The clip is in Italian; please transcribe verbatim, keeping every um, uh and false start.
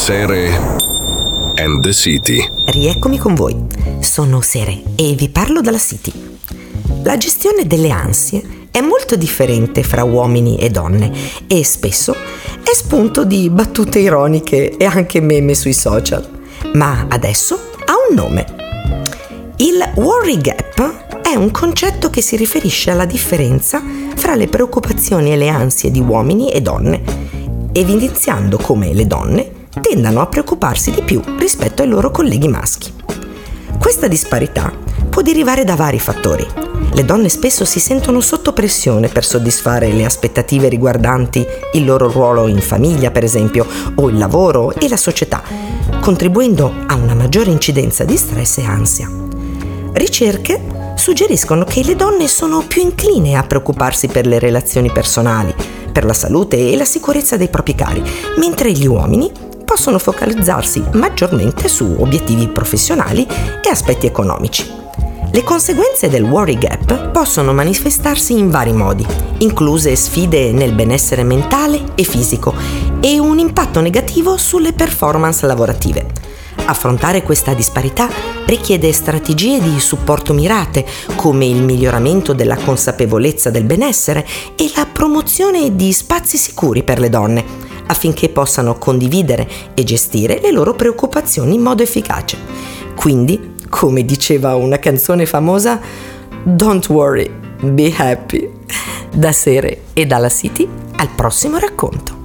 Sere and the City. Rieccomi con voi. Sono Sere e vi parlo dalla City. La gestione delle ansie è molto differente fra uomini e donne e spesso è spunto di battute ironiche e anche meme sui social. Ma adesso ha un nome. Il worry gap è un concetto che si riferisce alla differenza fra le preoccupazioni e le ansie di uomini e donne, evidenziando come le donne tendano a preoccuparsi di più rispetto ai loro colleghi maschi. Questa disparità può derivare da vari fattori. Le donne spesso si sentono sotto pressione per soddisfare le aspettative riguardanti il loro ruolo in famiglia, per esempio, o il lavoro e la società, contribuendo a una maggiore incidenza di stress e ansia. Ricerche suggeriscono che le donne sono più incline a preoccuparsi per le relazioni personali, per la salute e la sicurezza dei propri cari, mentre gli uomini possono focalizzarsi maggiormente su obiettivi professionali e aspetti economici. Le conseguenze del worry gap possono manifestarsi in vari modi, incluse sfide nel benessere mentale e fisico e un impatto negativo sulle performance lavorative. Affrontare questa disparità richiede strategie di supporto mirate, come il miglioramento della consapevolezza del benessere e la promozione di spazi sicuri per le donne, affinché possano condividere e gestire le loro preoccupazioni in modo efficace. Quindi, come diceva una canzone famosa, don't worry, be happy. Da Sere e dalla City, al prossimo racconto.